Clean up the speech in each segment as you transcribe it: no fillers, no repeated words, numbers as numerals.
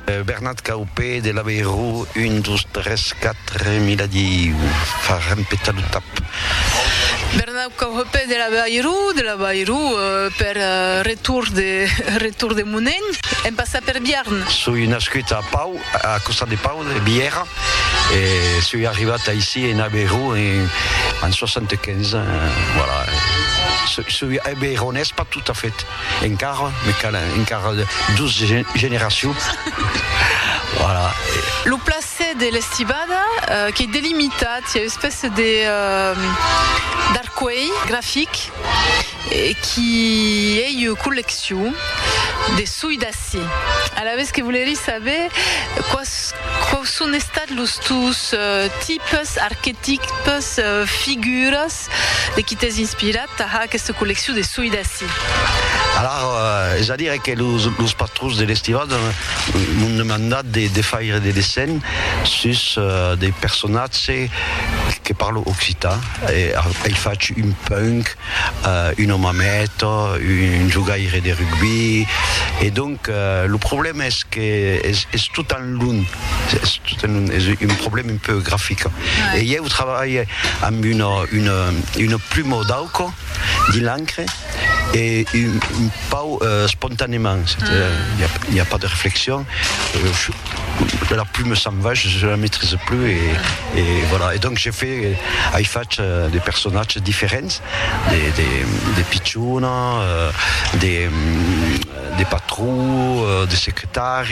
Bernat Caupé de l'Aveiro, 1, 2, 3, 4, Miladi, Farem Petalutab. Bernat Caupé de l'Aveiro per retour de Monen, em passa per Biarn. Soy nascut a Pau, a Costa de Pau, de Biera, et suis arrivé ici en Aveiro en 75, voilà. Suis aveironès, pas tout à fait, encara 12 générations. Voilà. Le placé de l'Estivada, qui est délimitat, il y a une espèce d'arcueil graphique qui est une collection de suidaci. À la vez que vous voulez savoir quoi sont los tus types, archétypes, figures de qui t'es inspirat à cette collection de suidaci. Alors, c'est-à-dire que les patrons de l'Estivada m'ont demandé de faire des dessins sur des personnages qui parlent occitan. Ils font un punk, une mamette, un joueur de rugby. Et donc, le problème est que c'est tout en lune. C'est un problème un peu graphique. Ouais. Et hier, vous travaillez avec une plume d'alcool, de l'encre, et une pau spontanément. Il n'y a pas de réflexion. La plume s'en va, je ne la maîtrise plus. Et voilà. Et donc j'ai fait des personnages différents, des pitchounas, des patrons, des secrétaires.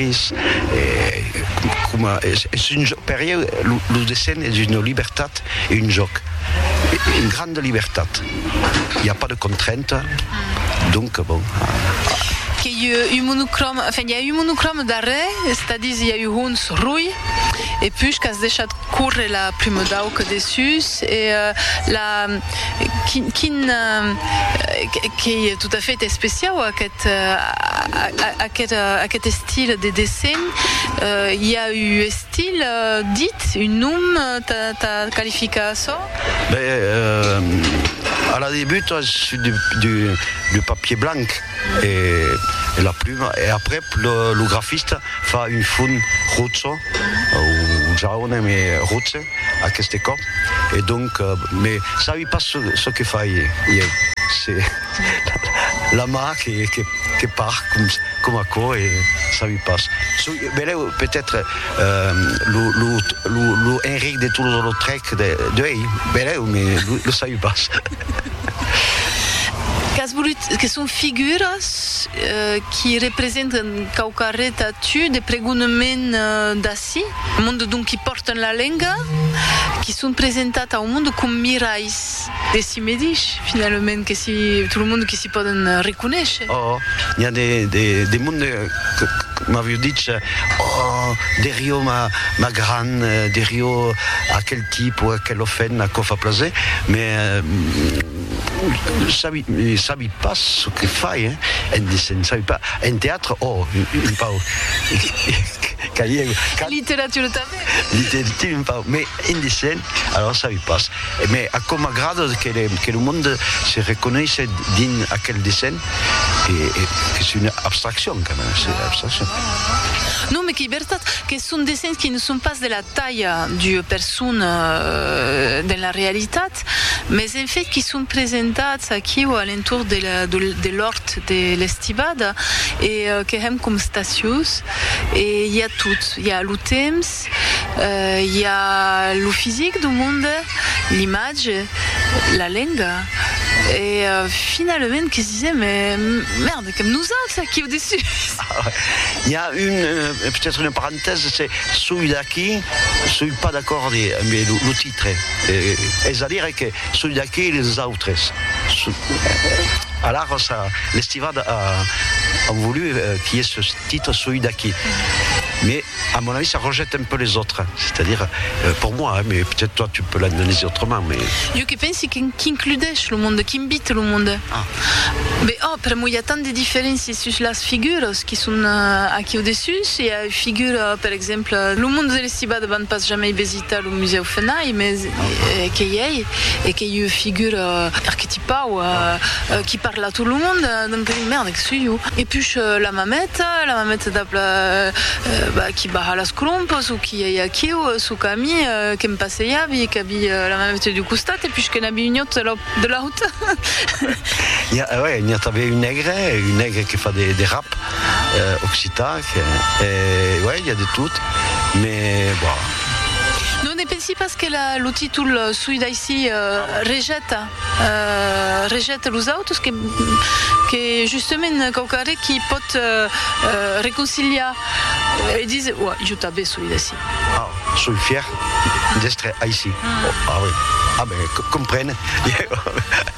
C'est une période, le dessin est une liberté et une joc. Une grande liberté. Il n'y a pas de contraintes. Donc, bon. Il y a eu un monochrome d'arrêt, c'est-à-dire il y a eu un rouille, et puis je casse déjà de courir la plume d'auque dessus, et qui est tout à fait spécial à quel style de dessin. Il y a eu un style dit, une nom, ta qualification? À la début, c'est du papier blanc et la plume. Et après, le graphiste fait une fune rouge ou jaune, mais rouge à cette époque. Et donc, mais ça ne pas ce qu'il fait. C'est la main qui part comme à quoi et ça lui passe. Peut-être le Henrik de Toulouse-Lautrec mais ça lui passe. Que sont figures qui représentent qualche tatu de pregunament d'ací, un monde donc qui portent la langue, qui sont présentés au monde comme mirais de si médiches, finalement, que si tout le monde qui s'y peut reconnaître. Oh, il y a des mondes que m'avait dit derrière ma grande, derrière à quel type ou à quelle offense, à quoi fa plaisir, mais ça ne pas ce qu'il fait, hein. Ça pas. Un théâtre, une pause. Littérature Littérature, mais un dessin, alors ça lui passe. Mais à comme grade que le monde se reconnaisse dans quel dessin, et c'est une abstraction quand même. C'est une abstraction. Non, mais que sont des dessins qui ne sont pas de la taille d'une personne dans la réalité, mais en fait qui sont présentés ici ou alentour de l'horte de l'Estivada et qui aiment comme statues. Et il y a tout. Il y a le temps, il y a le physique du monde, l'image, la langue. Et finalement, qui se disait, mais merde, comme nous autres, ça qui est au-dessus. Il y a peut-être une parenthèse, c'est celui-là qui, je ne suis pas d'accord mais le titre. C'est-à-dire que celui-là qui, les autres. Alors, l'Estivada a voulu qu'il y ait ce titre, celui-là qui. Mais À mon avis, ça rejette un peu les autres. C'est-à-dire, pour moi, mais peut-être toi tu peux l'analyser autrement. Mais... Io che pensi che include le monde, che invite le monde. Mais per moi, il y a tant de différences sur les figures qui sont aquí au-dessus. Il y a une figure, par exemple, le monde de l'estivade ne passe jamais visiter le musée Fenay, mais qu'il y a une figure archétypale qui parle à tout le monde. Donc, merde, que suis-je? Et puis, la mamette qui bat à la scrompos, ou qui est aquí, sous Camille, qui me passe qui habille la mamette du costat, et puis je n'habille une autre de la route. Il y avait une nègre qui fait des rap occitans. Il y a de tout, mais bon. Non, ne pensi pas que le titre sui d'ici rejette les autres, que justement qualcuno qui peut réconcilier et disent ouais, je t'avais sui d'ici. Je suis fier d'être ici. Ah oui. Ah ben comprenne.